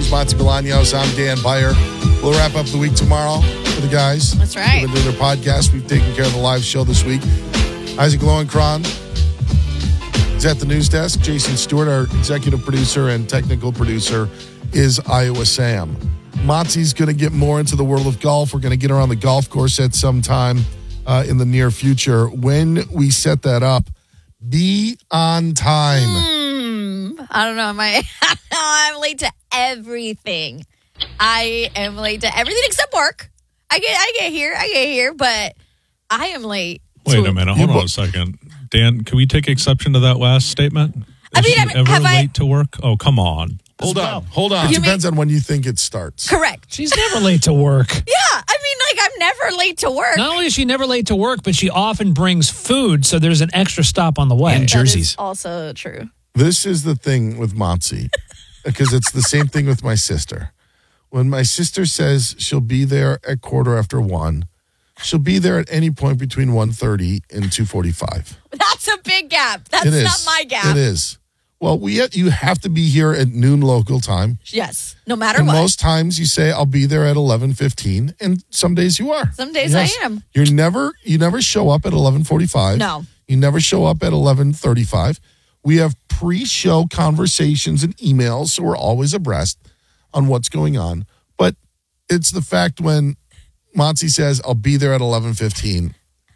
with Monty Bolaños. I'm Dan Beyer. We'll wrap up the week tomorrow for the guys. That's right. They've been doing their podcast. We've taken care of the live show this week. Isaac Lowenkron is at the news desk. Jason Stewart, our executive producer and technical producer, is Iowa Sam. Monty's going to get more into the world of golf. We're going to get her on the golf course at some time in the near future. When we set that up, be on time. I don't know. I'm late to everything. I am late to everything except work. I get here, but I am late. Wait a minute. Hold on a second. Dan, can we take exception to that last statement? Is she ever late to work? Oh, come on. Hold on. It depends on when you think it starts. Correct. She's never late to work. Yeah. I mean, I'm never late to work. Not only is she never late to work, but she often brings food, so there's an extra stop on the way. And jerseys. That is also true. This is the thing with Monty, because it's the same thing with my sister. When my sister says she'll be there at 1:15, she'll be there at any point between 1:30 and 2:45. That's a big gap. That's not my gap. It is. Well, you have to be here at noon local time. Yes, no matter and what. Most times you say, I'll be there at 11:15, and some days you are. Some days I am. You never show up at 11:45. No. You never show up at 11:35. We have pre-show conversations and emails, so we're always abreast on what's going on. But it's the fact when Monty says, I'll be there at 11:15.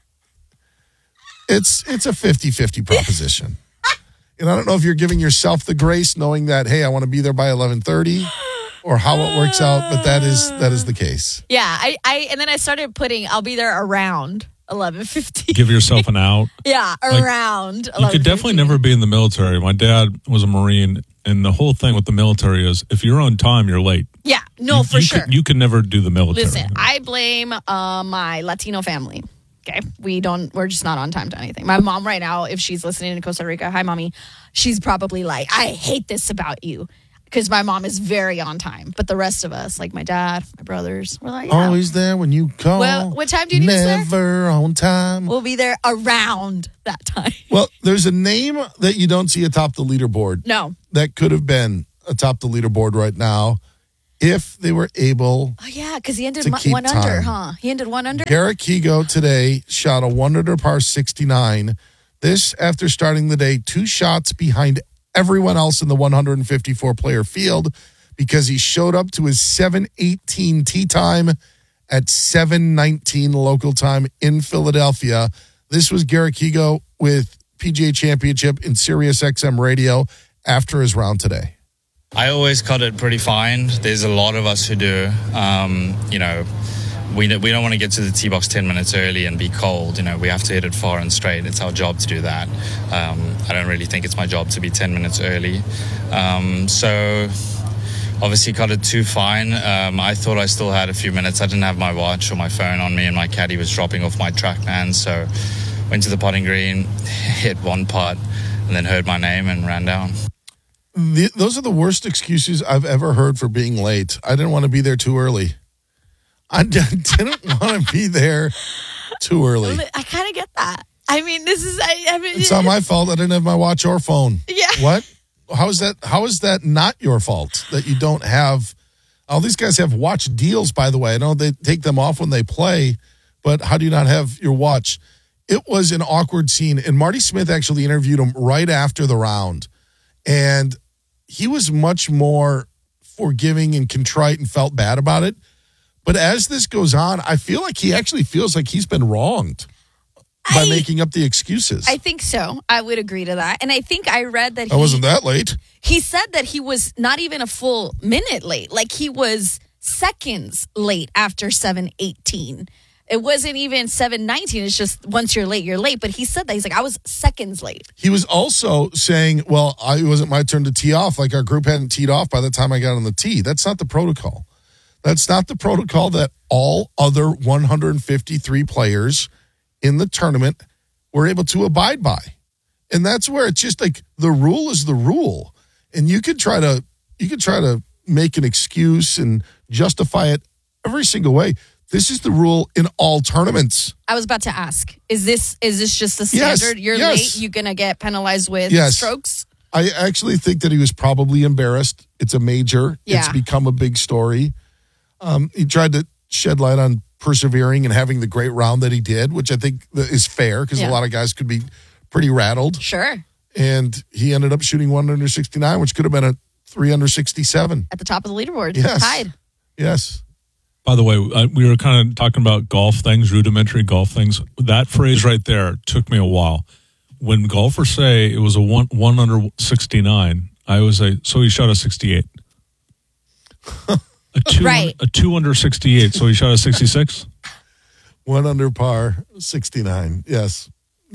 It's a 50-50 proposition. And I don't know if you're giving yourself the grace knowing that, hey, I want to be there by 11:30 or how it works out, but that is the case. Yeah, and then I started putting, I'll be there around 11:15. Give yourself an out. Yeah, around 11:15. You could definitely never be in the military. My dad was a Marine, and the whole thing with the military is if you're on time, you're late. Yeah, for sure. You can never do the military. Listen, I blame my Latino family. Okay, we're just not on time to anything. My mom right now, if she's listening in Costa Rica, hi mommy, she's probably like, I hate this about you. Because my mom is very on time. But the rest of us, like my dad, my brothers, we're like, yeah. Always there when you call. Well, what time do you need us there? Never on time. We'll be there around that time. Well, there's a name that you don't see atop the leaderboard. No. That could have been atop the leaderboard right now if they were able. Oh, yeah, because he ended to one keep under, time. huh? He ended one under? Garrett Higo today shot a 1-under par 69. This after starting the day 2 shots behind everyone else in the 154-player field because he showed up to his 7:18 tee time at 7:19 local time in Philadelphia. This was Garrett Higo with PGA Championship in Sirius XM Radio after his round today. I always cut it pretty fine. There's a lot of us who do. We don't want to get to the tee box 10 minutes early and be cold. We have to hit it far and straight. It's our job to do that. I don't really think it's my job to be 10 minutes early. So obviously cut it too fine. I thought I still had a few minutes. I didn't have my watch or my phone on me, and my caddy was dropping off my TrackMan. So went to the putting green, hit one putt, and then heard my name and ran down. Those are the worst excuses I've ever heard for being late. I didn't want to be there too early. I didn't want to be there too early. I kind of get that. I mean, it's not my fault. I didn't have my watch or phone. Yeah. What? How is that not your fault that you don't have? All these guys have watch deals, by the way. I know they take them off when they play, but how do you not have your watch? It was an awkward scene, and Marty Smith actually interviewed him right after the round, and he was much more forgiving and contrite and felt bad about it. But as this goes on, I feel like he actually feels like he's been wronged by making up the excuses. I think so. I would agree to that. And I think I read that I wasn't that late. He said that he was not even a full minute late. Like he was seconds late after 7:18. It wasn't even 7:19. It's just once you're late, you're late. But he said that. He's like, I was seconds late. He was also saying, well, it wasn't my turn to tee off. Like our group hadn't teed off by the time I got on the tee. That's not the protocol. That's not the protocol that all other 153 players in the tournament were able to abide by. And that's where it's just like the rule is the rule. And you could try to make an excuse and justify it every single way. This is the rule in all tournaments. I was about to ask, is this just the standard? Yes, You're yes. late, you're going to get penalized with strokes? I actually think that he was probably embarrassed. It's a major. Yeah. It's become a big story. He tried to shed light on persevering and having the great round that he did, which I think is fair because a lot of guys could be pretty rattled. Sure. And he ended up shooting 1 under 69, which could have been a 3 under 67. At the top of the leaderboard. Yes. Tied. Yes. By the way, we were kind of talking about golf things, rudimentary golf things. That phrase right there took me a while. When golfers say it was a 1 under 69, I always say, so he shot a 68. A 2 under 68, so he shot a 66? 1 under par, 69. Yes.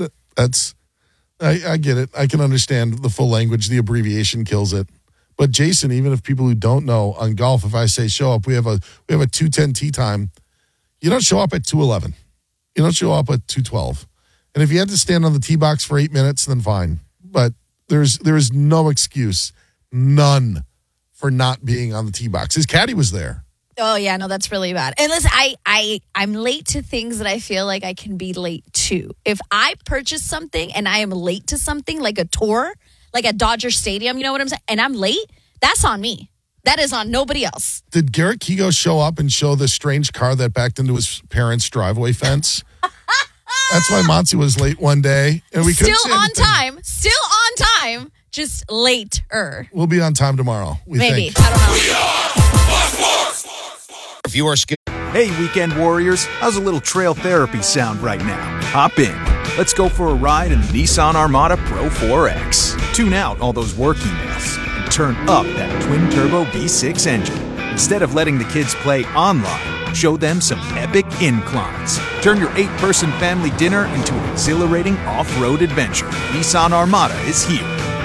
I get it. I can understand the full language. The abbreviation kills it. But Jason, even if people who don't know on golf, if I say show up, we have a 2:10 tee time. You don't show up at 2:11. You don't show up at 2:12. And if you had to stand on the tee box for 8 minutes, then fine. But there is no excuse, none, for not being on the tee box. His caddy was there. Oh, yeah, no, that's really bad. And listen, I'm late to things that I feel like I can be late to. If I purchase something and I am late to something, like a tour, like at Dodger Stadium, you know what I'm saying? And I'm late, that's on me. That is on nobody else. Did Garrett Kigo show up and show the strange car that backed into his parents' driveway fence? That's why Monty was late one day. And we couldn't say anything. Still on time, just later. We'll be on time tomorrow. Maybe. Think. I don't know. If you are Hey, weekend warriors, how's a little trail therapy sound right now? Hop in. Let's go for a ride in the Nissan Armada Pro 4X. Tune out all those work emails and turn up that twin-turbo V6 engine. Instead of letting the kids play online, show them some epic inclines. Turn your 8-person family dinner into an exhilarating off-road adventure. Nissan Armada is here.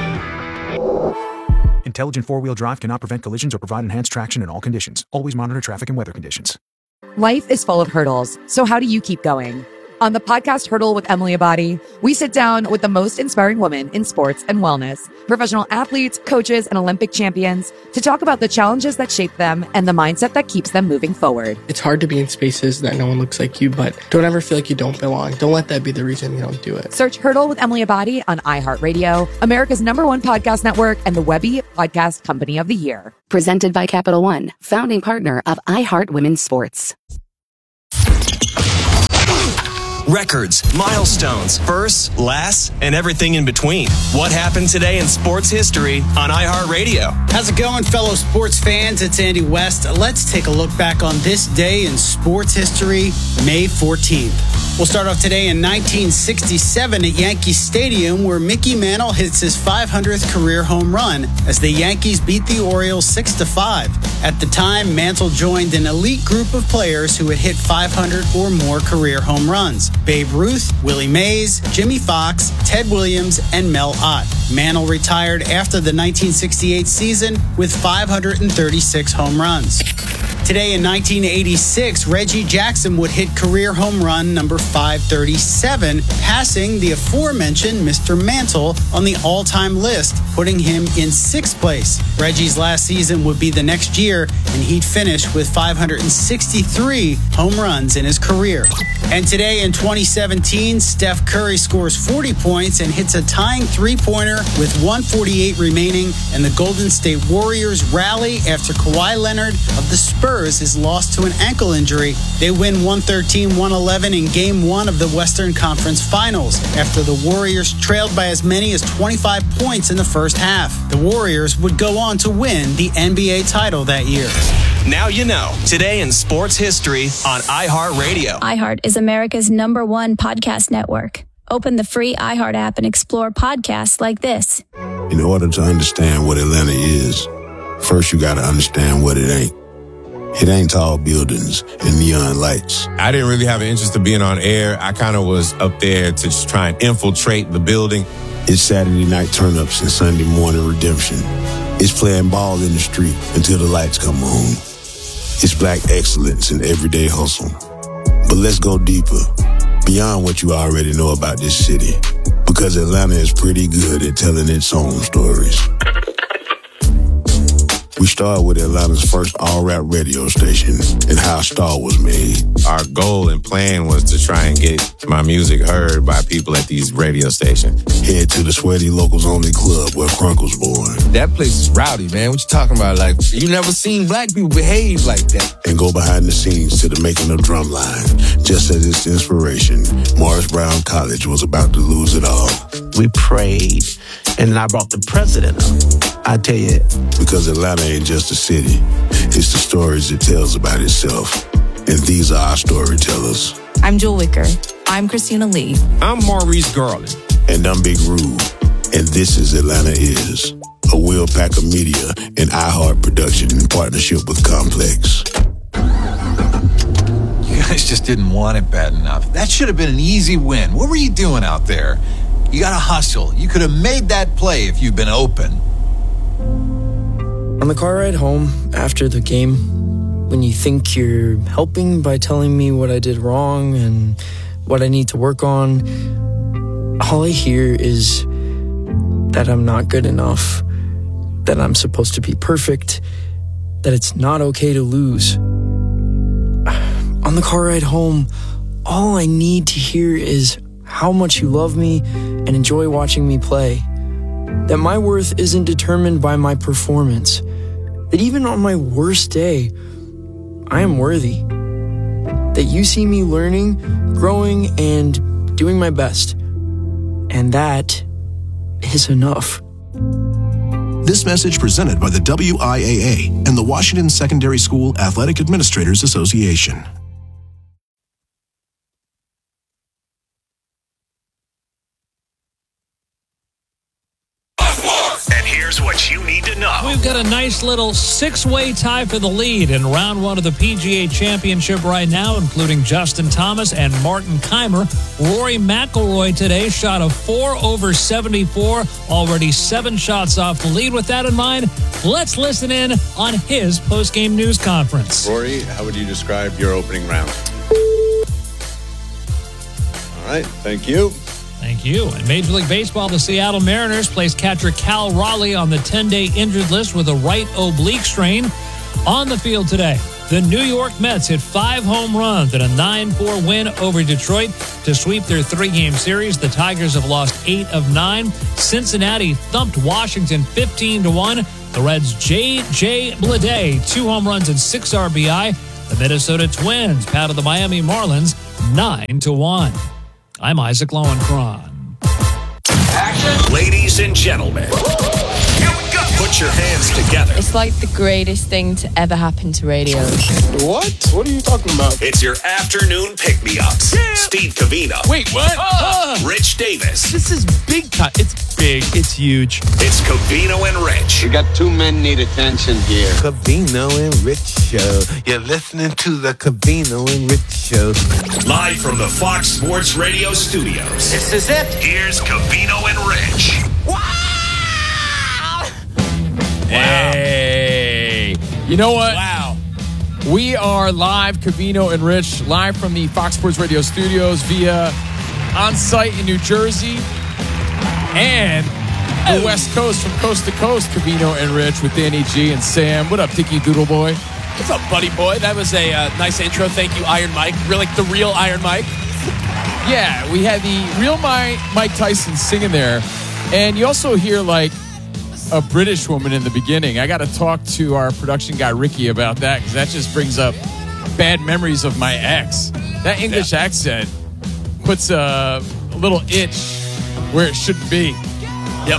Intelligent four-wheel drive cannot prevent collisions or provide enhanced traction in all conditions. Always monitor traffic and weather conditions. Life is full of hurdles, so how do you keep going? On the podcast Hurdle with Emily Abadi, we sit down with the most inspiring women in sports and wellness, professional athletes, coaches, and Olympic champions to talk about the challenges that shape them and the mindset that keeps them moving forward. It's hard to be in spaces that no one looks like you, but don't ever feel like you don't belong. Don't let that be the reason you don't do it. Search Hurdle with Emily Abadi on iHeartRadio, America's #1 podcast network, and the Webby Podcast Company of the Year. Presented by Capital One, founding partner of iHeart Women's Sports. Records, milestones, firsts, lasts, and everything in between. What happened today in sports history on iHeartRadio? How's it going, fellow sports fans? It's Andy West. Let's take a look back on this day in sports history, May 14th. We'll start off today in 1967 at Yankee Stadium, where Mickey Mantle hits his 500th career home run as the Yankees beat the Orioles 6-5. At the time, Mantle joined an elite group of players who had hit 500 or more career home runs. Babe Ruth, Willie Mays, Jimmy Fox, Ted Williams, and Mel Ott. Mantle retired after the 1968 season with 536 home runs. Today in 1986, Reggie Jackson would hit career home run number 537, passing the aforementioned Mr. Mantle on the all-time list, putting him in 6th place. Reggie's last season would be the next year, and he'd finish with 563 home runs in his career. And today in 2017, Steph Curry scores 40 points and hits a tying three-pointer with 1:48 remaining, and the Golden State Warriors rally after Kawhi Leonard of the Spurs is lost to an ankle injury. They win 113-111 in Game 1 of the Western Conference Finals after the Warriors trailed by as many as 25 points in the first half. The Warriors would go on to win the NBA title that year. Now you know. Today in sports history on iHeartRadio. iHeart is America's #1 podcast network. Open the free iHeart app and explore podcasts like this. In order to understand what Atlanta is, first you got to understand what it ain't. It ain't tall buildings and neon lights. I didn't really have an interest in being on air. I kind of was up there to just try and infiltrate the building. It's Saturday night turn-ups and Sunday morning redemption. It's playing ball in the street until the lights come on. It's black excellence in everyday hustle. But let's go deeper, beyond what you already know about this city, because Atlanta is pretty good at telling its own stories. We started with Atlanta's first all-rap radio station and how Star was made. Our goal and plan was to try and get my music heard by people at these radio stations. Head to the Sweaty Locals Only Club where Crunk was born. That place is rowdy, man. What you talking about? Like, you never seen black people behave like that. And go behind the scenes to the making of Drumline. Just as its inspiration, Morris Brown College was about to lose it all. We prayed, and then I brought the president up. I tell you. Because Atlanta ain't just a city. It's the stories it tells about itself. And these are our storytellers. I'm Jewel Wicker. I'm Christina Lee. I'm Maurice Garland. And I'm Big Rube. And this is Atlanta Is, a Will Packer Media and iHeart production in partnership with Complex. You guys just didn't want it bad enough. That should have been an easy win. What were you doing out there? You got to hustle. You could have made that play if you'd been open. On the car ride home after the game, when you think you're helping by telling me what I did wrong and what I need to work on, all I hear is that I'm not good enough, that I'm supposed to be perfect, that it's not okay to lose. On the car ride home, all I need to hear is how much you love me and enjoy watching me play. That my worth isn't determined by my performance. That even on my worst day, I am worthy. That you see me learning, growing, and doing my best. And that is enough. This message presented by the WIAA and the Washington Secondary School Athletic Administrators Association. And here's what you need to know. We've got a nice little six-way tie for the lead in round one of the PGA Championship right now, including Justin Thomas and Martin Keimer. Rory McIlroy today shot a 4 over 74, already 7 shots off the lead. With that in mind, let's listen in on his post-game news conference. Rory, how would you describe your opening round? All right, thank you. Thank you. In Major League Baseball, the Seattle Mariners placed catcher Cal Raleigh on the 10-day injured list with a right oblique strain. On the field today, the New York Mets hit 5 home runs in a 9-4 win over Detroit to sweep their 3-game series. The Tigers have lost 8 of 9. Cincinnati thumped Washington 15-1. The Reds' J.J. Bleday, 2 home runs and 6 RBI. The Minnesota Twins patted the Miami Marlins 9-1. I'm Isaac Lowenkron. Action. Ladies and gentlemen, here we go. Put your hands together. It's like the greatest thing to ever happen to radio. What? What are you talking about? It's your afternoon pick-me-ups. Yeah. Steve Covino. Wait, what? Rich Davis. This is big time. It's big. It's huge. It's Covino and Rich. We got 2 men need attention here. Covino and Rich Show. You're listening to the Covino and Rich Show. Live from the Fox Sports Radio studios. This is it. Here's Covino and Rich. Wow. Hey. You know what? Wow. We are live, Covino and Rich, live from the Fox Sports Radio studios via on-site in New Jersey and the West Coast, from coast to coast, Covino and Rich with Danny G and Sam. What up, Tiki Doodle Boy? What's up, buddy boy? That was a nice intro. Thank you, Iron Mike. Really, like the real Iron Mike. Yeah, we had the real Mike Tyson singing there. And you also hear, like, a British woman in the beginning. I got to talk to our production guy, Ricky, about that, because that just brings up bad memories of my ex. That English accent puts a little itch where it shouldn't be. Yep.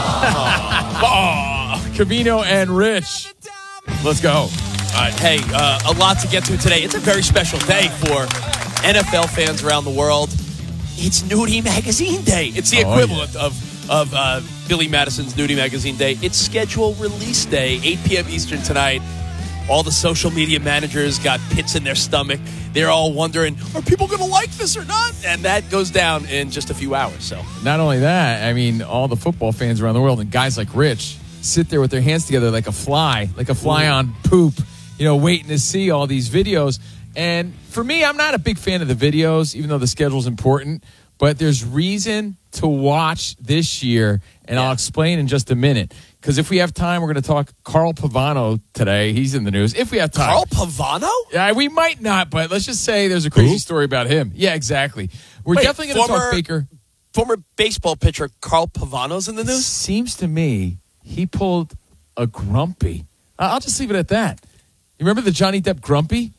Covino and Rich. Let's go. Hey, a lot to get to today. It's a very special day for NFL fans around the world. It's Nudie Magazine Day. It's the equivalent of Billy Madison's Nudie Magazine Day. It's schedule release day, 8 p.m. Eastern tonight. All the social media managers got pits in their stomach. They're all wondering, are people going to like this or not? And that goes down in just a few hours. So, not only that, I mean, all the football fans around the world and guys like Rich sit there with their hands together like a fly on poop, waiting to see all these videos. And for me, I'm not a big fan of the videos, even though the schedule's important. But there's reason to watch this year, and I'll explain in just a minute. because if we have time, we're going to talk Carl Pavano today. He's in the news. If we have time. Carl Pavano? Yeah, we might not, but let's just say there's a crazy story about him. Yeah, exactly. We're definitely going to talk Baker. Former baseball pitcher Carl Pavano's in the news? Seems to me he pulled a grumpy. I'll just leave it at that. You remember the Johnny Depp grumpy?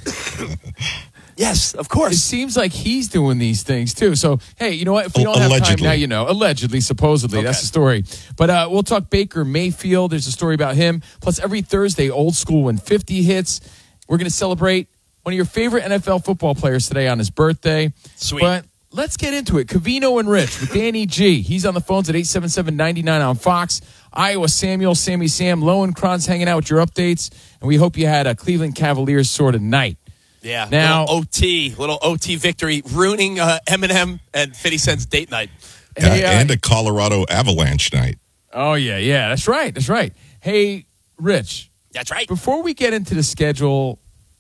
Yes, of course. It seems like he's doing these things, too. So, hey, you know what? If we don't have time now, you know. Allegedly, supposedly. Okay. That's the story. But we'll talk Baker Mayfield. There's a story about him. Plus, every Thursday, Old School When 50 hits. We're going to celebrate one of your favorite NFL football players today on his birthday. Sweet. But let's get into it. Covino and Rich with Danny G. He's on the phones at 877-99 on Fox. Iowa Samuel, Sammy Sam, Lowenkron's hanging out with your updates. And we hope you had a Cleveland Cavaliers sort of night. Yeah, now little OT victory, ruining Eminem and 50 Cent's date night. And a Colorado Avalanche night. Oh, yeah, that's right. Hey, Rich. That's right. Before we get into the schedule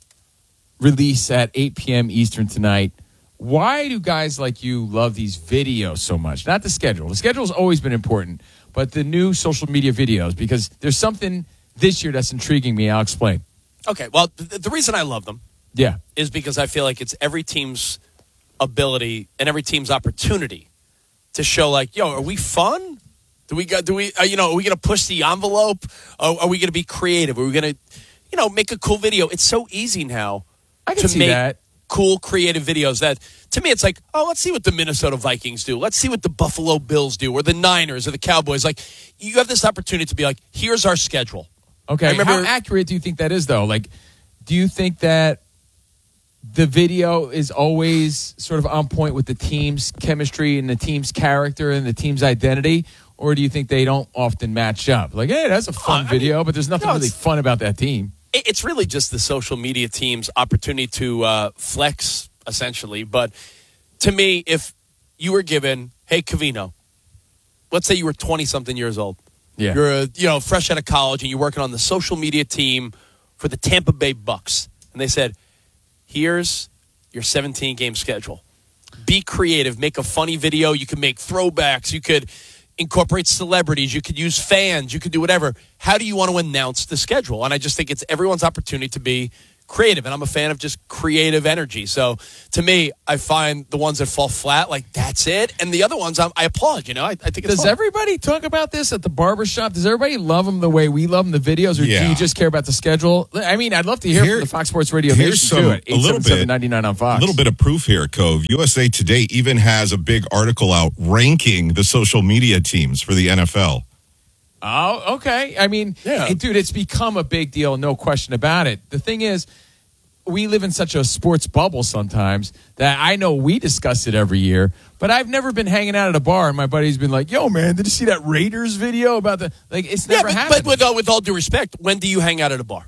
release at 8 p.m. Eastern tonight, why do guys like you love these videos so much? Not the schedule. The schedule's always been important, but the new social media videos, because there's something this year that's intriguing me. I'll explain. Okay, well, the reason I love them is because I feel like it's every team's ability and every team's opportunity to show, like, yo, are we fun? Are we going to push the envelope? Are we going to be creative? Are we going to, make a cool video? It's so easy now to make cool, creative videos that, to me, it's like, oh, let's see what the Minnesota Vikings do. Let's see what the Buffalo Bills do, or the Niners, or the Cowboys. Like, you have this opportunity to be like, here's our schedule. Okay, how accurate do you think that is, though? Like, do you think that the video is always sort of on point with the team's chemistry and the team's character and the team's identity? Or do you think they don't often match up? Like, hey, that's a fun video, but there's nothing really fun about that team. It's really just the social media team's opportunity to flex, essentially. But to me, if you were given, hey, Covino, let's say you were 20-something years old. Yeah. You're fresh out of college, and you're working on the social media team for the Tampa Bay Bucks. And they said, here's your 17-game schedule. Be creative. Make a funny video. You can make throwbacks. You could incorporate celebrities. You could use fans. You could do whatever. How do you want to announce the schedule? And I just think it's everyone's opportunity to be creative. And I'm a fan of just creative energy. So to me, I find the ones that fall flat, like, that's it. And the other ones, I applaud. I think it's Does fun. everybody talk about this at the barbershop? Does everybody love them the way we love them, the videos? Or do you just care about the schedule? I mean, I'd love to hear from the Fox Sports Radio Nation, too, at 877-99 on Fox. A little bit of proof here, Cove. USA Today even has a big article out ranking the social media teams for the NFL. Oh, okay. I mean, dude, it's become a big deal, no question about it. The thing is, we live in such a sports bubble sometimes that I know we discuss it every year, but I've never been hanging out at a bar and my buddy's been like, yo, man, did you see that Raiders video about the, like, it's never happened. But with all due respect, when do you hang out at a bar?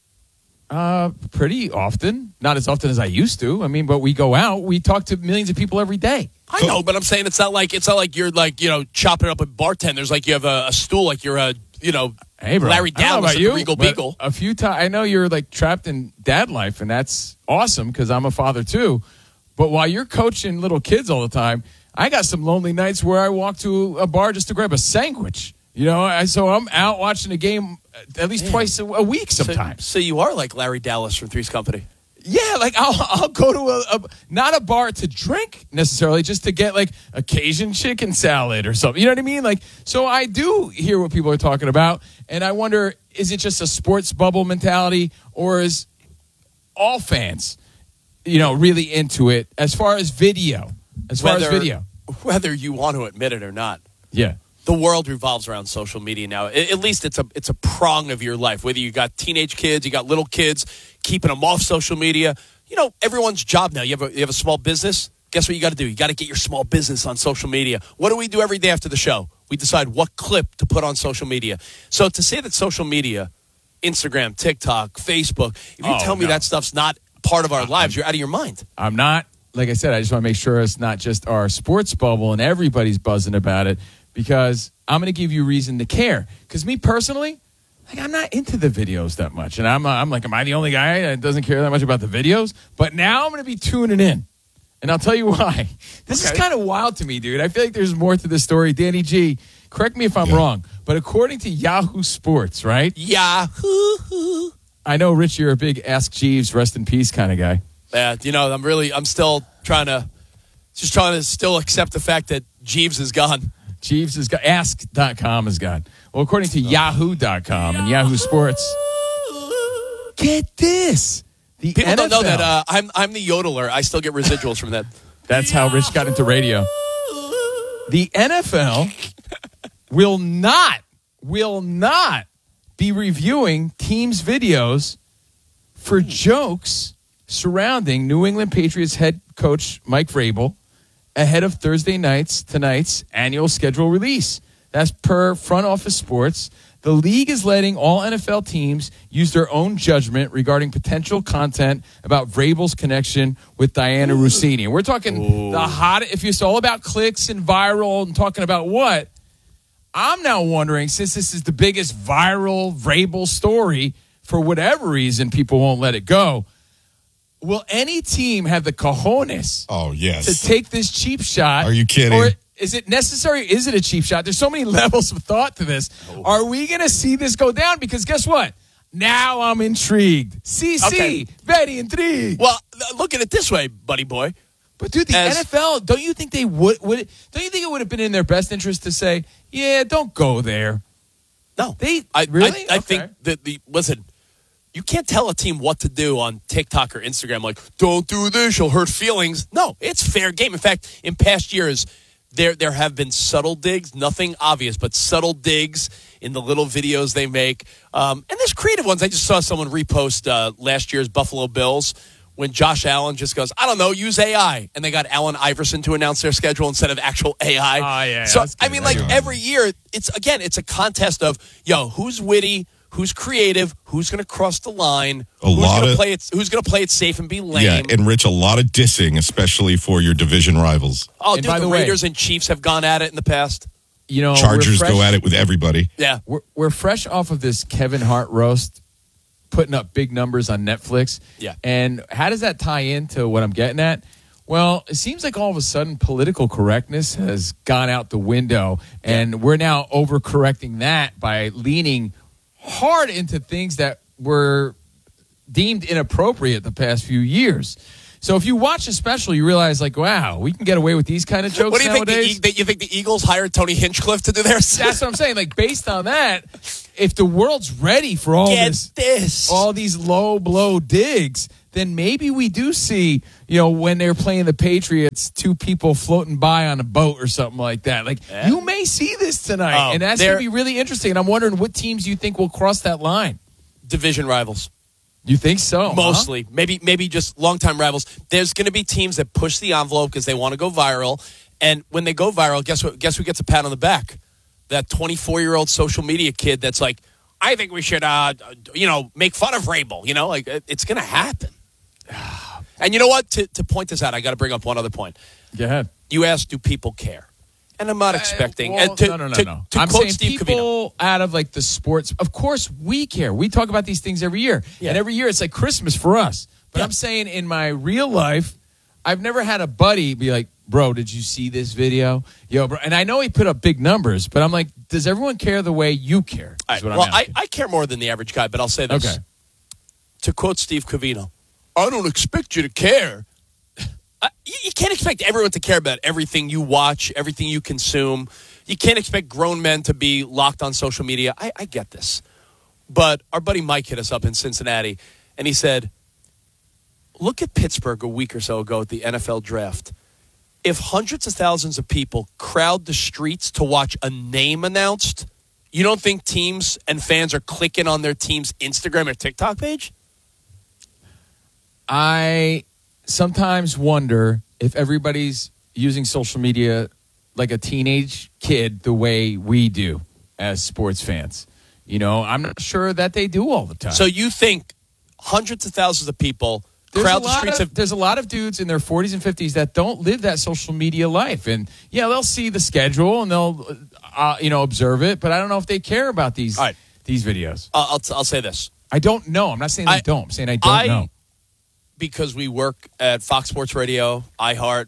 Pretty often. Not as often as I used to. I mean, but we go out. We talk to millions of people every day. I know, but I'm saying it's not like you're like, chopping it up with bartenders, like you have a stool, like you're hey, bro, Larry Dallas at the Regal Beagle. A few times, I know you're like trapped in dad life, and that's awesome because I'm a father too. But while you're coaching little kids all the time, I got some lonely nights where I walk to a bar just to grab a sandwich. So I'm out watching a game at least twice a week sometimes. So you are like Larry Dallas from Three's Company. Yeah, like I'll go to not a bar to drink necessarily, just to get like a Cajun chicken salad or something. You know what I mean? Like, so I do hear what people are talking about, and I wonder, is it just a sports bubble mentality, or is all fans, really into it as far as video? Whether you want to admit it or not. Yeah. The world revolves around social media now. At least it's a prong of your life. Whether you got teenage kids, you got little kids, keeping them off social media. Everyone's job now. You have a small business. Guess what you got to do? You got to get your small business on social media. What do we do every day after the show? We decide what clip to put on social media. So to say that social media, Instagram, TikTok, Facebook, if you tell me that stuff's not part of our lives, you're out of your mind. I'm not. Like I said, I just want to make sure it's not just our sports bubble and everybody's buzzing about it. Because I'm going to give you reason to care. Because me personally, like, I'm not into the videos that much. And I'm like, am I the only guy that doesn't care that much about the videos? But now I'm going to be tuning in. And I'll tell you why. This is kind of wild to me, dude. I feel like there's more to this story. Danny G, correct me if I'm wrong, but according to Yahoo Sports, right? Yahoo. I know, Rich, you're a big Ask Jeeves, rest in peace kind of guy. Yeah, I'm still trying to still accept the fact that Jeeves is gone. Jeeves is gone. Ask.com is gone. Well, according to Yahoo.com and Yahoo Sports, get this. The People NFL, don't know that I'm the yodeler. I still get residuals from that. That's how Rich got into radio. The NFL will not be reviewing teams' videos for jokes surrounding New England Patriots head coach Mike Vrabel ahead of tonight's annual schedule release. That's per Front Office Sports. The league is letting all NFL teams use their own judgment regarding potential content about Vrabel's connection with Diana Rossini. And we're talking the hot, if it's all about clicks and viral and talking about what, I'm now wondering, since this is the biggest viral Vrabel story, for whatever reason, people won't let it go. Will any team have the cojones to take this cheap shot? Are you kidding? Or is it necessary? Is it a cheap shot? There's so many levels of thought to this. Are we going to see this go down? Because guess what? Now I'm intrigued. Very intrigued. Well, look at it this way, buddy boy. But dude, the NFL, don't you think they would? Don't you think it would have been in their best interest to say, "Yeah, don't go there"? No, I think that listen. You can't tell a team what to do on TikTok or Instagram. Like, don't do this; you'll hurt feelings. No, it's fair game. In fact, in past years, there have been subtle digs, nothing obvious, but subtle digs in the little videos they make. And there's creative ones. I just saw someone repost last year's Buffalo Bills when Josh Allen just goes, I don't know, use AI. And they got Allen Iverson to announce their schedule instead of actual AI. Oh, yeah. So, I mean, every year, it's a contest of, who's witty, who's creative, who's going to cross the line, who's going to play it safe and be lame. Yeah, and Rich, a lot of dissing, especially for your division rivals. Oh, dude, the Raiders and Chiefs have gone at it in the past. Chargers go at it with everybody. Yeah. We're fresh off of this Kevin Hart roast, putting up big numbers on Netflix. Yeah. And how does that tie into what I'm getting at? Well, it seems like all of a sudden political correctness has gone out the window, and we're now overcorrecting that by leaning hard into things that were deemed inappropriate the past few years. So if you watch a special, you realize, wow, we can get away with these kind of jokes nowadays. What do you think the Eagles hired Tony Hinchcliffe to do theirs? That's what I'm saying. Based on that, if the world's ready for all all these low blow digs, then maybe we do see, when they're playing the Patriots, two people floating by on a boat or something like that. You may see this tonight, and that's going to be really interesting. And I'm wondering what teams you think will cross that line. Division rivals. You think so? Mostly. Maybe just longtime rivals. There's going to be teams that push the envelope because they want to go viral. And when they go viral, guess who gets a pat on the back? That 24-year-old social media kid that's like, I think we should, make fun of Vrabel. It's going to happen. And you know what? To point this out, I got to bring up one other point. Go ahead. You asked, do people care? And I'm not expecting. No. I'm saying Steve people out of the sports. Of course, we care. We talk about these things every year, and every year it's like Christmas for us. But I'm saying in my real life, I've never had a buddy be like, "Bro, did you see this video?" Bro. And I know he put up big numbers, but I'm like, does everyone care the way you care? I care more than the average guy, but I'll say this. Okay. To quote Steve Covino, I don't expect you to care. You can't expect everyone to care about everything you watch, everything you consume. You can't expect grown men to be locked on social media. I get this. But our buddy Mike hit us up in Cincinnati, and he said, look at Pittsburgh a week or so ago at the NFL draft. If hundreds of thousands of people crowd the streets to watch a name announced, you don't think teams and fans are clicking on their team's Instagram or TikTok page? I sometimes wonder if everybody's using social media like a teenage kid the way we do as sports fans. I'm not sure that they do all the time. So you think hundreds of thousands of people crowd the streets There's a lot of dudes in their 40s and 50s that don't live that social media life. And, they'll see the schedule and they'll, observe it. But I don't know if they care about these videos. I'll say this. I don't know. I'm not saying they don't. I'm saying I don't know. because we work at Fox Sports Radio, iHeart,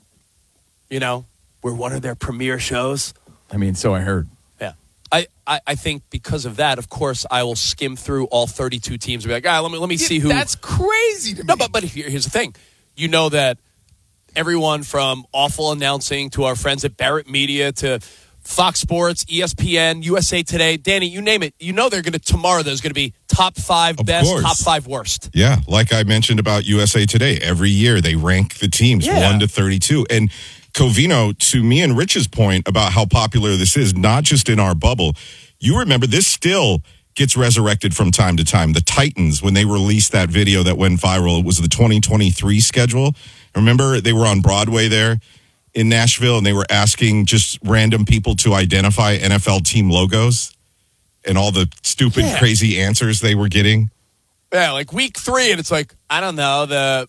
we're one of their premier shows. I mean, so I heard. Yeah. I think because of that, of course, I will skim through all 32 teams and be like, let me see who. That's crazy to me. No, but here's the thing. You know that everyone from awful announcing to our friends at Barrett Media to Fox Sports, ESPN, USA Today, Danny, you name it. They're going to tomorrow. There's going to be top 5 best, top 5 worst. Yeah, like I mentioned about USA Today, every year they rank the teams 1 to 32. And Covino, to me and Rich's point about how popular this is, not just in our bubble, you remember this still gets resurrected from time to time. The Titans, when they released that video that went viral, it was the 2023 schedule. Remember, they were on Broadway there in Nashville, and they were asking just random people to identify NFL team logos and all the stupid, crazy answers they were getting. Yeah, like week 3, and it's like, I don't know, the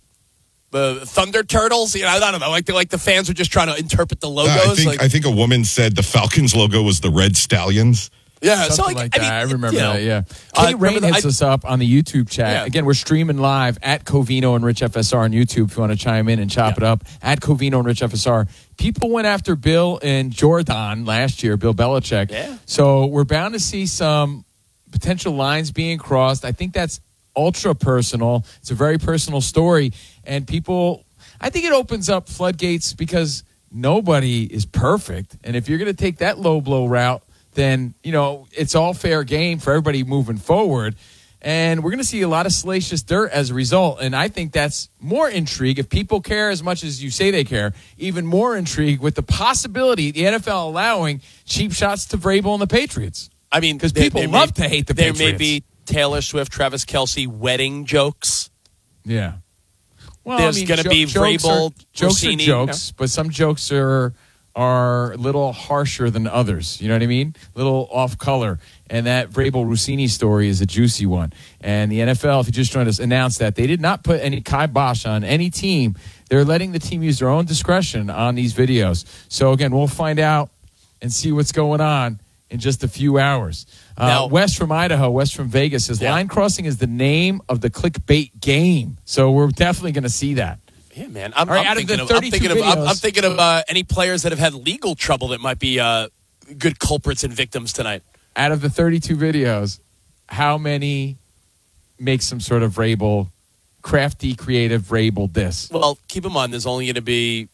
Thunder Turtles. I don't know. Like the fans were just trying to interpret the logos. I think a woman said the Falcons logo was the Red Stallions. Yeah, something like that. I remember that. Yeah, Kate Rain hits us up on the YouTube chat. Yeah. Again, we're streaming live at Covino and Rich FSR on YouTube. If you want to chime in and chop it up at Covino and Rich FSR. People went after Bill and Jordan last year, Bill Belichick. Yeah. So we're bound to see some potential lines being crossed. I think that's ultra personal. It's a very personal story, and people. I think it opens up floodgates because nobody is perfect, and if you're going to take that low blow route, then, it's all fair game for everybody moving forward. And we're going to see a lot of salacious dirt as a result. And I think that's more intrigue. If people care as much as you say they care, even more intrigue with the possibility, the NFL allowing cheap shots to Vrabel and the Patriots. I mean, because people love to hate the Patriots. There may be Taylor Swift, Travis Kelce wedding jokes. Yeah. Well, there's going to be Vrabel, jokes Rossini, are jokes, but some jokes are a little harsher than others. You know what I mean? A little off color. And that Vrabel Rossini story is a juicy one. And the NFL, if you just joined us, announced that they did not put any kibosh on any team. They're letting the team use their own discretion on these videos. So, again, we'll find out and see what's going on in just a few hours. Now, West from Idaho, West from Vegas says line crossing is the name of the clickbait game. So we're definitely going to see that. Yeah, man. I'm thinking of any players that have had legal trouble that might be good culprits and victims tonight. Out of the 32 videos, how many make some sort of Vrabel, crafty, creative Vrabel diss? Well, keep in mind, there's only going to be,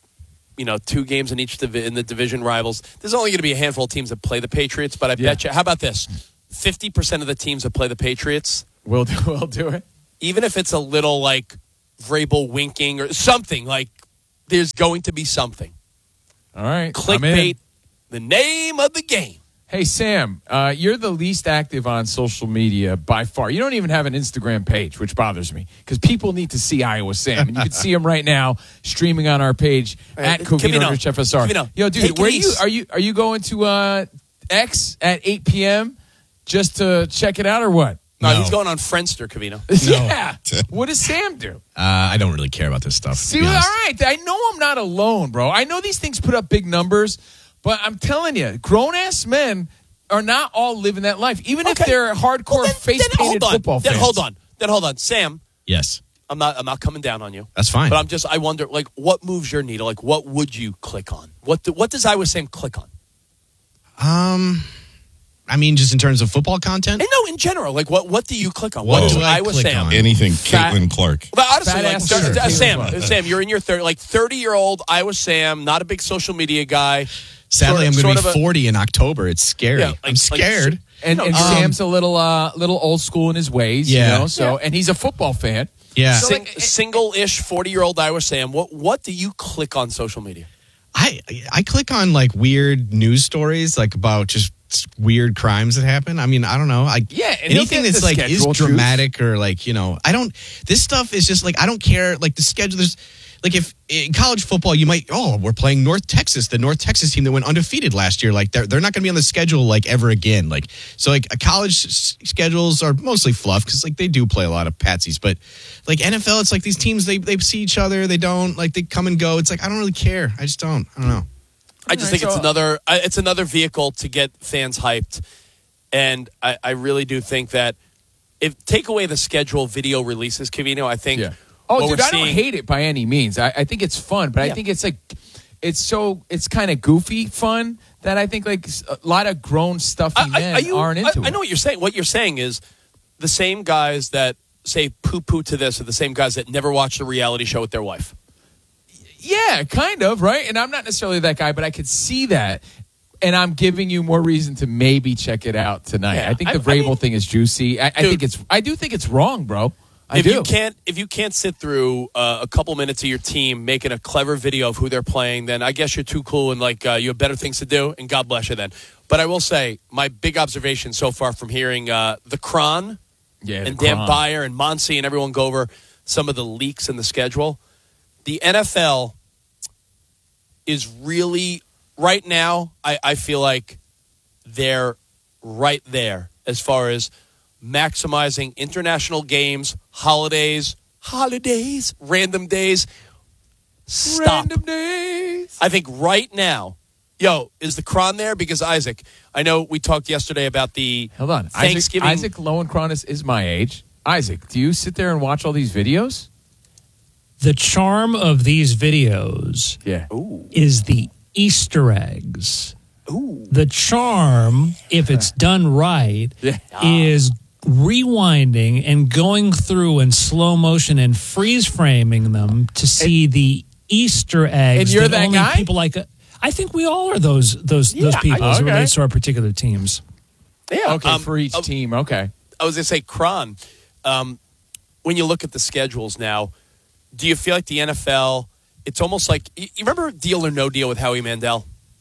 2 games in each in the division rivals. There's only going to be a handful of teams that play the Patriots, but I bet you, how about this? 50% of the teams that play the Patriots will do it. Even if it's a little like Vrabel winking or something, like there's going to be something. All right. Clickbait, the name of the game. Hey, Sam, you're the least active on social media by far. You don't even have an Instagram page, which bothers me because people need to see Iowa Sam. And you can see him right now streaming on our page at Covino Rich FSR. Covino, yo, dude, are you going to X at 8 p.m. just to check it out or what? No, he's going on Friendster, Covino. Yeah. What does Sam do? I don't really care about this stuff. See, all right. I know I'm not alone, bro. I know these things put up big numbers, but I'm telling you, grown-ass men are not all living that life, even if they're hardcore face-painted football fans. Then hold on. Sam. Yes. I'm not coming down on you. That's fine. But I wonder, like, what moves your needle? Like, what would you click on? What does Iowa Sam click on? I mean, just in terms of football content? And no, in general. Like, what do you click on? What do Iowa Sam? Anything Caitlin Clark. But honestly, Sam, you're in your 30-year-old Iowa Sam, not a big social media guy. Sadly, I'm going to be 40 in October. It's scary. Yeah, I'm scared. And Sam's a little old school in his ways, and he's a football fan. Yeah. So single-ish 40-year-old Iowa Sam, what do you click on social media? I click on like weird news stories, like about just weird crimes that happen. I mean, I don't know. Anything that's like is dramatic or like, this stuff is just like, I don't care. Like the schedule, there's like if in college football, you might, we're playing North Texas, the North Texas team that went undefeated last year. Like they're not going to be on the schedule like ever again. Like, so like college schedules are mostly fluff because like they do play a lot of patsies, but like NFL, it's like these teams, they see each other. They don't like, they come and go. It's like, I don't really care. I don't know. I just think it's another vehicle to get fans hyped. And I really do think that if take away the schedule video releases, Covino, I think Oh, dude, I don't hate it by any means. I think it's fun, but I think it's like it's kind of goofy fun that I think like a lot of grown stuffy men aren't into. I know what you're saying. What you're saying is the same guys that say poo-poo to this are the same guys that never watched a reality show with their wife. Yeah, kind of, right? And I'm not necessarily that guy, but I could see that. And I'm giving you more reason to maybe check it out tonight. Yeah, I think the Vrabel thing is juicy. I do think it's wrong, bro. If you can't sit through a couple minutes of your team making a clever video of who they're playing, then I guess you're too cool and you have better things to do. And God bless you then. But I will say my big observation so far from hearing the Cron and Dan Beyer and Monsi and everyone go over some of the leaks in the schedule. The NFL is really right now. I feel like they're right there as far as maximizing international games, holidays, random days. Stop. Random days. I think right now, is the Cron there? Because Isaac, I know we talked yesterday about the Thanksgiving. Isaac Lowenkron is my age. Isaac, do you sit there and watch all these videos? The charm of these videos is the Easter eggs. Ooh. The charm, if it's done right, is rewinding and going through in slow motion and freeze framing them to see the Easter eggs. And you're that only guy? People like. I think we all are those people as it relates to our particular teams. Yeah. Okay, for each team. Okay. I was going to say, Cron, when you look at the schedules now, do you feel like the NFL, it's almost like, you remember Deal or No Deal with Howie Mandel?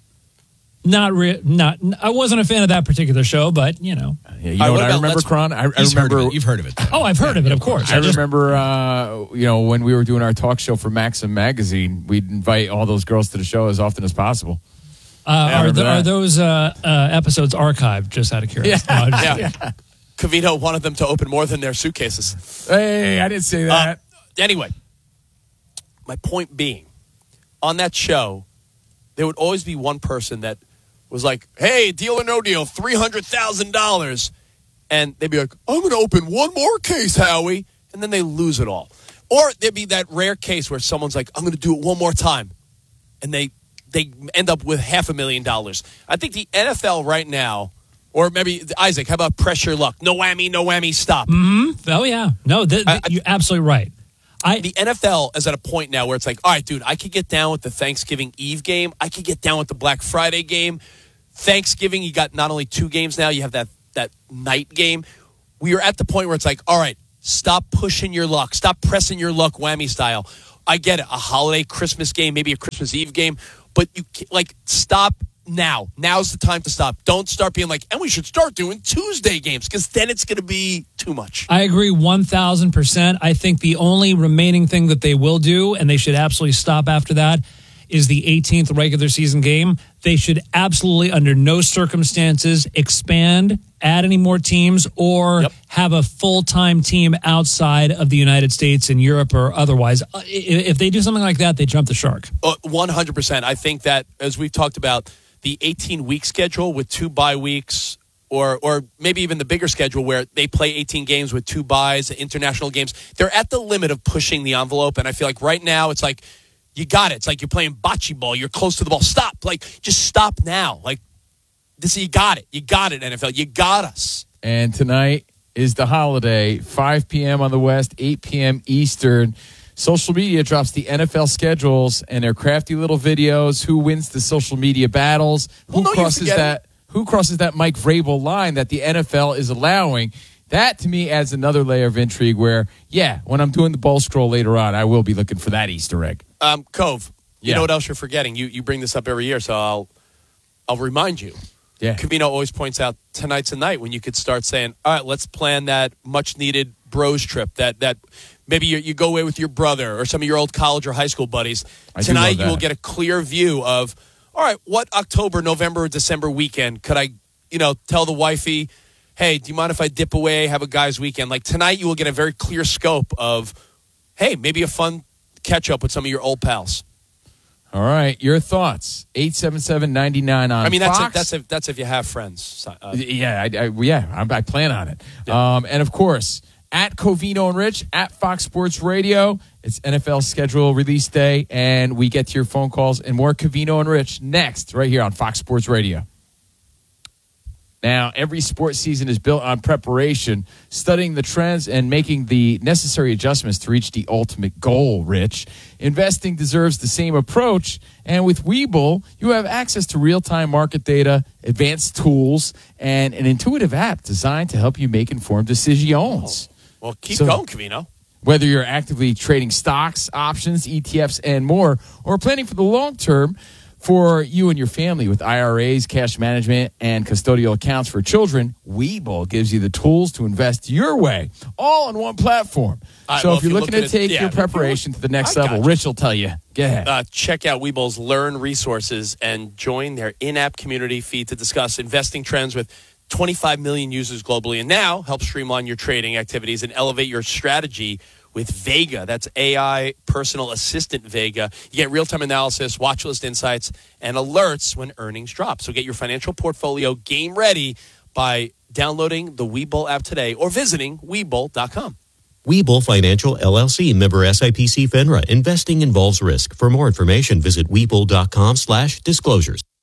I wasn't a fan of that particular show, but, Yeah, you know what I remember, Cron? I remember. You've heard of it. Oh, I've heard of it, of course. I remember, when we were doing our talk show for Maxim Magazine, we'd invite all those girls to the show as often as possible. Are those episodes archived, just out of curiosity? Yeah. Covino wanted them to open more than their suitcases. Hey, I didn't say that. Anyway, my point being, on that show, there would always be one person that was like, hey, Deal or No Deal, $300,000. And they'd be like, I'm going to open one more case, Howie. And then they lose it all. Or there'd be that rare case where someone's like, I'm going to do it one more time. And they end up with $500,000. I think the NFL right now, or maybe, Isaac, how about press your luck? No whammy, stop. Mm-hmm. Oh, yeah. No, you're absolutely right. The NFL is at a point now where it's like, all right, dude, I could get down with the Thanksgiving Eve game. I could get down with the Black Friday game. Thanksgiving, you got not only 2 games now, you have that night game. We are at the point where it's like, all right, stop pushing your luck. Stop pressing your luck whammy style. I get it. A holiday Christmas game, maybe a Christmas Eve game. But stop now. Now's the time to stop. Don't start being like, and we should start doing Tuesday games because then it's going to be too much. I agree 1,000%. I think the only remaining thing that they will do, and they should absolutely stop after that, is the 18th regular season game. They should absolutely, under no circumstances, expand, add any more teams, or have a full-time team outside of the United States and Europe or otherwise. If they do something like that, they jump the shark. 100%. I think that, as we've talked about, the 18-week schedule with 2 bye weeks, or maybe even the bigger schedule where they play 18 games with 2 byes, international games, they're at the limit of pushing the envelope. And I feel like right now it's like, you got it. It's like you're playing bocce ball. You're close to the ball. Stop. Just stop now. You got it. You got it, NFL. You got us. And tonight is the holiday, 5 p.m. on the West, 8 p.m. Eastern. Social media drops the NFL schedules and their crafty little videos. Who wins the social media battles? Who crosses that Mike Vrabel line that the NFL is allowing? That, to me, adds another layer of intrigue where, when I'm doing the ball scroll later on, I will be looking for that Easter egg. Cove, you know what else you're forgetting? You bring this up every year, so I'll remind you. Yeah. Covino always points out tonight's a night when you could start saying, all right, let's plan that much-needed bros trip, that maybe you go away with your brother or some of your old college or high school buddies. Tonight you will get a clear view of, all right, what October, November, December weekend could I, tell the wifey, hey, do you mind if I dip away, have a guy's weekend? Tonight you will get a very clear scope of, hey, maybe a fun catch-up with some of your old pals. All right, your thoughts. 877-99 on I mean, Fox. that's if you have friends. I plan on it. Yeah. And, of course, at Covino and Rich, at Fox Sports Radio. It's NFL schedule release day, and we get to your phone calls and more Covino and Rich next, right here on Fox Sports Radio. Now, every sports season is built on preparation, studying the trends, and making the necessary adjustments to reach the ultimate goal, Rich. Investing deserves the same approach, and with Webull, you have access to real-time market data, advanced tools, and an intuitive app designed to help you make informed decisions. Well, keep going, Covino. Whether you're actively trading stocks, options, ETFs, and more, or planning for the long term, for you and your family with IRAs, cash management, and custodial accounts for children, Webull gives you the tools to invest your way, all on one platform. So if you're looking to take your preparation to the next level, Rich will tell you. Go ahead. Check out Webull's Learn resources and join their in-app community feed to discuss investing trends with 25 million users globally, and now help streamline your trading activities and elevate your strategy with Vega. That's AI personal assistant Vega. You get real-time analysis, watch list insights, and alerts when earnings drop. So get your financial portfolio game ready by downloading the Webull app today or visiting Webull.com. Webull Financial, LLC, member SIPC FINRA. Investing involves risk. For more information, visit Webull.com/disclosures.